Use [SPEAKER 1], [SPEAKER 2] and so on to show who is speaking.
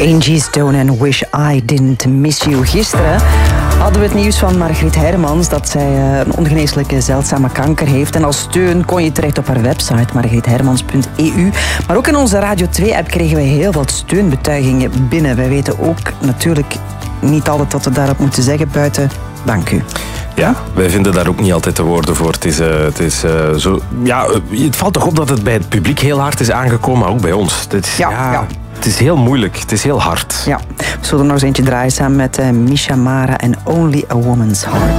[SPEAKER 1] Angie Stone en Wish I Didn't Miss You. Gisteren hadden we het nieuws van Margriet Hermans dat zij een ongeneeslijke zeldzame kanker heeft. En als steun kon je terecht op haar website margriethermans.eu. Maar ook in onze Radio 2-app kregen we heel veel steunbetuigingen binnen. Wij weten ook natuurlijk niet altijd wat we daarop moeten zeggen buiten dank u.
[SPEAKER 2] Ja, wij vinden daar ook niet altijd de woorden voor. Het valt toch op dat het bij het publiek heel hard is aangekomen, maar ook bij ons. Het is heel moeilijk, het is heel hard.
[SPEAKER 1] Ja, we zullen er nog eens eentje draaien samen met Misha Mara en Only a Woman's Heart.